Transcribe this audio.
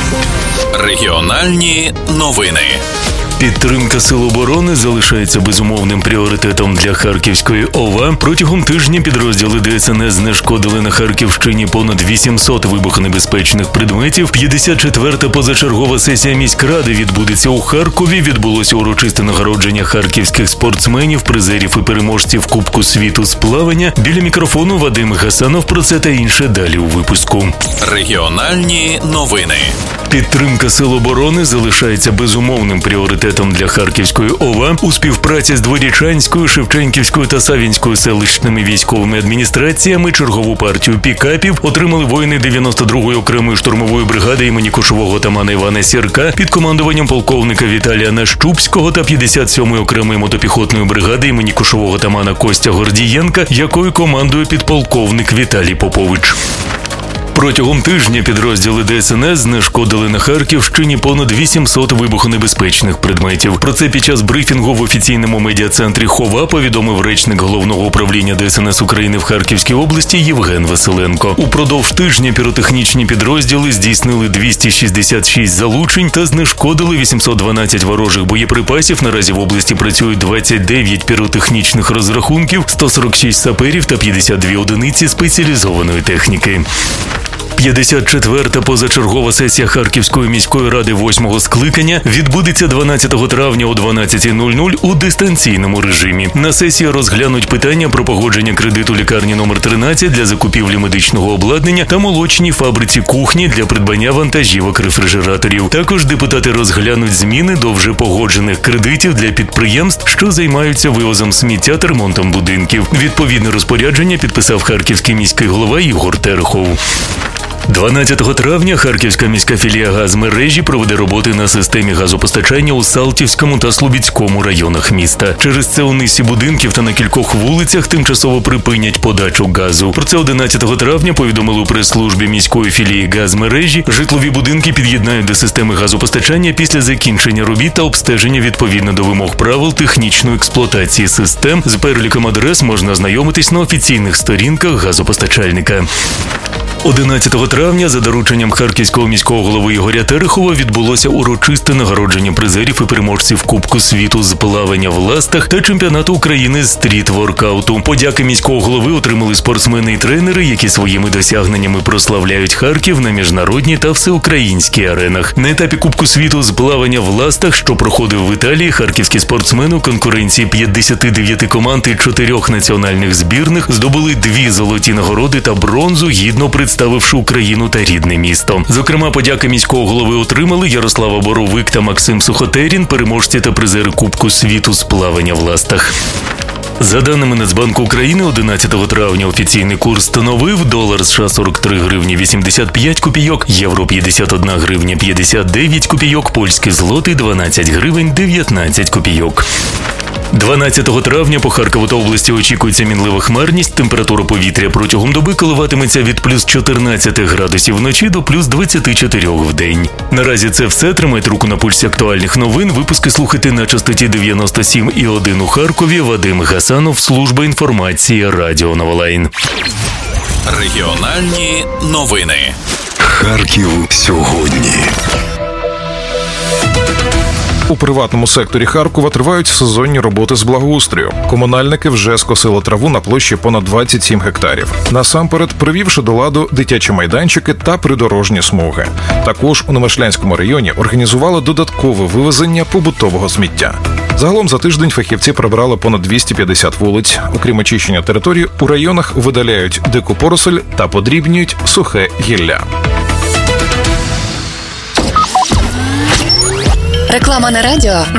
Регіональні новини. Підтримка Сил оборони залишається безумовним пріоритетом для Харківської ОВА. Протягом тижня підрозділи ДСНС знешкодили на Харківщині понад 800 вибухонебезпечних предметів. 54-та позачергова сесія міськради відбудеться у Харкові. Відбулося урочисте нагородження харківських спортсменів, призерів і переможців Кубку світу з плавання. Біля мікрофону Вадим Гасанов. Про це та інше далі у випуску. Регіональні новини. Підтримка Сил оборони залишається безумовним пріоритетом для Харківської ОВА. У співпраці з Дворічанською, Шевченківською та Савінською селищними військовими адміністраціями чергову партію пікапів отримали воїни 92-ї окремої штурмової бригади імені кошового отамана Івана Сірка під командуванням полковника Віталія Нащупського та 57-ї окремої мотопіхотної бригади імені кошового отамана Костя Гордієнка, якою командує підполковник Віталій Попович. Протягом тижня підрозділи ДСНС знешкодили на Харківщині понад 800 вибухонебезпечних предметів. Про це під час брифінгу в офіційному медіа-центрі ХОВА повідомив речник Головного управління ДСНС України в Харківській області Євген Василенко. Упродовж тижня піротехнічні підрозділи здійснили 266 залучень та знешкодили 812 ворожих боєприпасів. Наразі в області працюють 29 піротехнічних розрахунків, 146 саперів та 52 одиниці спеціалізованої техніки. 54-та позачергова сесія Харківської міської ради 8-го скликання відбудеться 12 травня о 12:00 у дистанційному режимі. На сесії розглянуть питання про погодження кредиту лікарні номер 13 для закупівлі медичного обладнання та молочній фабриці кухні для придбання вантажівок рефрижераторів. Також депутати розглянуть зміни до вже погоджених кредитів для підприємств, що займаються вивозом сміття та ремонтом будинків. Відповідне розпорядження підписав харківський міський голова Ігор Терехов. 12 травня Харківська міська філія «Газмережі» проведе роботи на системі газопостачання у Салтівському та Слобідському районах міста. Через це у низці будинків та на кількох вулицях тимчасово припинять подачу газу. Про це 11 травня повідомили у прес-службі міської філії «Газмережі». Житлові будинки під'єднають до системи газопостачання після закінчення робіт та обстеження відповідно до вимог правил технічної експлуатації систем. З переліком адрес можна ознайомитись на офіційних сторінках газопостачальника. 11 травня за дорученням харківського міського голови Ігоря Терехова відбулося урочисте нагородження призерів і переможців Кубку світу з плавання в ластах та чемпіонату України з стріт-воркауту. Подяки міського голови отримали спортсмени і тренери, які своїми досягненнями прославляють Харків на міжнародній та всеукраїнській аренах. На етапі Кубку світу з плавання в ластах, що проходив в Італії, харківські спортсмени у конкуренції 59 команд і 4 національних збірних здобули 2 золоті нагороди та бронзу, гідно представивши Україну та рідне місто. Зокрема, подяки міського голови отримали Ярослава Боровик та Максим Сухотерін, переможці та призери Кубку світу з плавання в ластах. За даними Нацбанку України, 11 травня офіційний курс становив долар США 43 гривні 85 копійок, євро 51 гривня 59 копійок, польський злотий 12 гривень 19 копійок. 12 травня по Харкову та області очікується мінлива хмарність. Температура повітря протягом доби коливатиметься від плюс 14 градусів вночі до плюс 24 вдень. Наразі це все. Тримайте руку на пульсі актуальних новин. Випуски слухайте на частоті 97,1 у Харкові. Вадим Гасанов, служба інформації Радіо Новолайн. Регіональні новини. Харків сьогодні. У приватному секторі Харкова тривають сезонні роботи з благоустрою. Комунальники вже скосили траву на площі понад 27 гектарів. Насамперед, привівши до ладу дитячі майданчики та придорожні смуги. Також у Немишлянському районі організували додаткове вивезення побутового сміття. Загалом за тиждень фахівці прибрали понад 250 вулиць. Окрім очищення території, у районах видаляють дику поросль та подрібнюють сухе гілля. Реклама на радіо